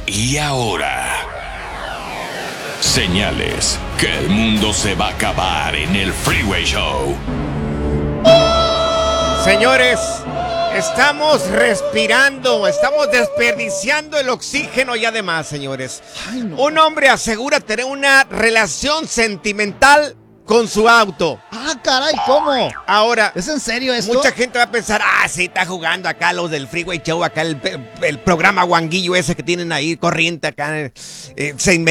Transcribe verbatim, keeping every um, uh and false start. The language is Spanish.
Y ahora, señales que el mundo se va a acabar en el Freeway Show. Señores, estamos respirando, estamos desperdiciando el oxígeno y además, señores, Ay, no. un hombre asegura tener una relación sentimental con su auto. Ah, caray, ¿cómo? Ahora, ¿Es en serio esto? mucha gente va a pensar, ah, sí, está jugando acá los del Freeway Show, acá el, el programa guanguillo ese que tienen ahí, corriente acá, eh, se